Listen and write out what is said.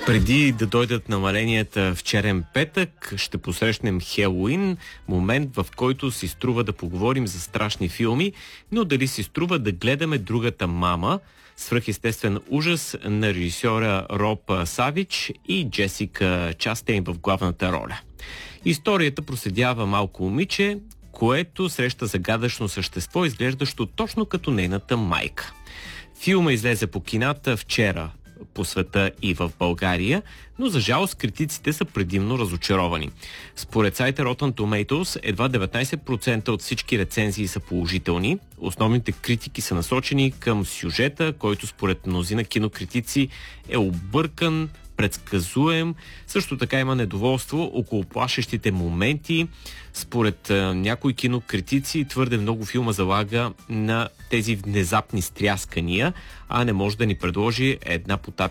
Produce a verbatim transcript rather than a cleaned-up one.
Преди да дойдат намаленията в черен петък, ще посрещнем Хелоуин, момент в който си струва да поговорим за страшни филми, но дали си струва да гледаме Другата мама, свръхестествен ужас на режисьора Роб Савич и Джесика Частейн в главната роля. Историята проследява малко момиче, което среща загадъчно същество, изглеждащо точно като нейната майка. Филма излезе по кината вчера по света и в България, но за жалост критиците са предимно разочаровани. Според сайта Rotten Tomatoes, едва деветнайсет процента от всички рецензии са положителни. Основните критики са насочени към сюжета, който според мнозина кинокритици е объркан, предсказуем. Също така има недоволство около плашещите моменти. Според а, някои кинокритици твърде много филма залага на тези внезапни стряскания, а не може да ни предложи една